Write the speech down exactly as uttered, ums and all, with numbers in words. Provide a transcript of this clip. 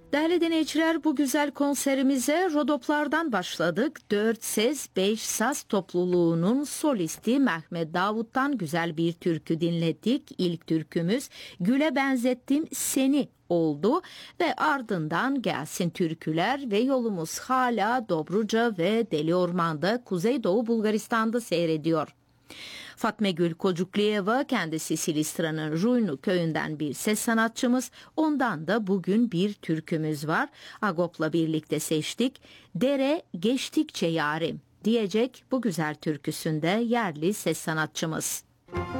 Değerli dinleyiciler, bu güzel konserimize Rodoplardan başladık. Dört ses, beş saz topluluğunun solisti Mehmet Davut'tan güzel bir türkü dinledik. İlk türkümüz Güle Benzettim Seni oldu ve ardından gelsin türküler ve yolumuz hala Dobruca ve Deli Orman'da Kuzeydoğu Bulgaristan'da seyrediyor. Fatma Gül Kocukliyeva kendisi Silistra'nın Ruynu köyünden bir ses sanatçımız. Ondan da bugün bir türkümüz var. Agop'la birlikte seçtik. Dere geçtikçe yarim diyecek bu güzel türküsünde yerli ses sanatçımız.